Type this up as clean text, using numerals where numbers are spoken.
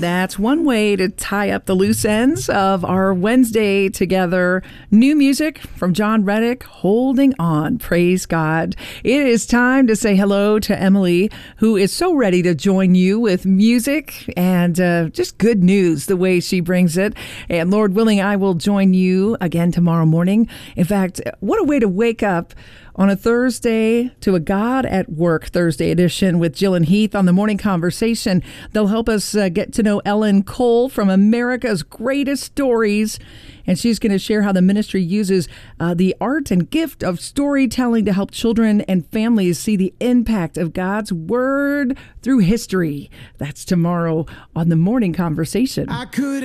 That's one way to tie up the loose ends of our Wednesday together. New music from John Reddick, Holding On. Praise God. It is time to say hello to Emily, who is so ready to join you with music and just good news, the way she brings it. And Lord willing, I will join you again tomorrow morning. In fact, what a way to wake up on a Thursday to a God at Work Thursday edition with Jill and Heath on the Morning Conversation. They'll help us get to know Ellen Cole from America's Greatest Stories. And she's going to share how the ministry uses the art and gift of storytelling to help children and families see the impact of God's Word through history. That's tomorrow on the Morning Conversation.